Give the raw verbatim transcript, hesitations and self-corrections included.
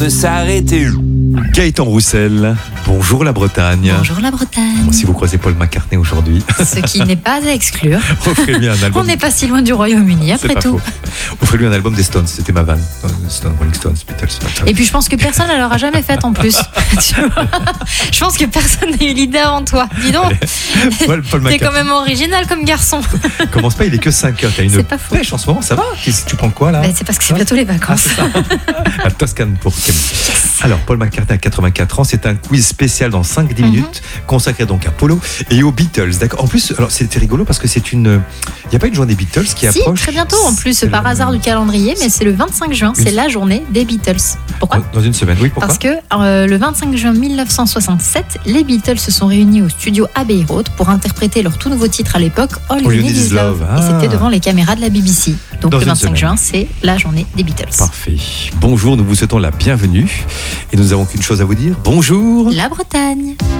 de s'arrêter. Gaëtan Roussel, bonjour la Bretagne. Bonjour la Bretagne. Si vous croisez Paul McCartney aujourd'hui, Ce qui n'est pas à exclure. offrez-lui un album. On n'est pas si loin du Royaume-Uni, C'est après pas tout. faux. Offrez-lui un album des Stones, c'était ma vanne. Stones, Rolling Stones, Beatles. Et puis je pense que personne ne l'aura jamais faite en plus. Tu vois, je pense que personne n'a eu l'idée avant toi. Dis donc, Paul, Paul t'es McCartney. quand même original comme garçon. Commence pas, il est que cinq heures. T'as une C'est pas faux. pêche en ce moment, ça va? Qu'est-ce que tu prends quoi là? Ben, c'est parce que c'est bientôt les Ah, vacances. c'est ça. La Toscane pour Camille. Alors, Paul McCartney a quatre-vingt-quatre ans. C'est un quiz spécial dans cinq à dix minutes, consacré donc à Polo et aux Beatles. D'accord. En plus, alors c'était rigolo parce que c'est une. Il n'y a pas une journée des Beatles qui Si, approche. très bientôt en plus, C'est par le- hasard du calendrier, mais c'est le vingt-cinq juin, Une- c'est la journée des Beatles. Pourquoi? Dans une semaine, oui, pourquoi? Parce que euh, le vingt-cinq juin mille neuf cent soixante-sept, les Beatles se sont réunis au studio Abbey Road pour interpréter leur tout nouveau titre à l'époque, All You Need Is Love. Ah. Et c'était devant les caméras de la B B C. Donc Dans le une vingt-cinq semaine. juin, c'est la journée des Beatles. Parfait. Bonjour, nous vous souhaitons la bienvenue. Et nous n'avons qu'une chose à vous dire. Bonjour. La Bretagne.